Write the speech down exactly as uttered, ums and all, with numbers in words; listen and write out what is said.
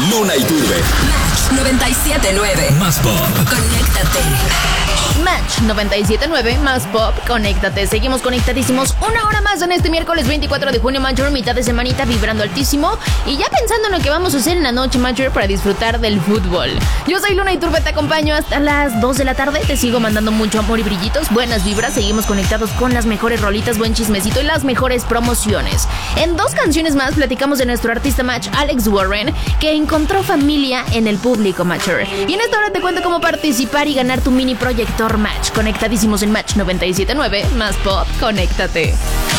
Luna Iturbe. Match noventa y siete nueve. Más pop. Conéctate. Match noventa y siete nueve, más pop, conéctate. Seguimos conectadísimos una hora más en este miércoles veinticuatro de junio, Major, mitad de semanita vibrando altísimo. Y ya pensando en lo que vamos a hacer en la noche, Major, para disfrutar del fútbol. Yo soy Luna Iturbe, te acompaño hasta las dos de la tarde. Te sigo mandando mucho amor y brillitos, buenas vibras. Seguimos conectados con las mejores rolitas, buen chismecito y las mejores promociones. En dos canciones más platicamos de nuestro artista Match, Alex Warren, que encontró familia en el público, Major. Y en esta hora te cuento cómo participar y ganar tu mini proyector Match. Conectadísimos en Match noventa y siete nueve, más pop, conéctate.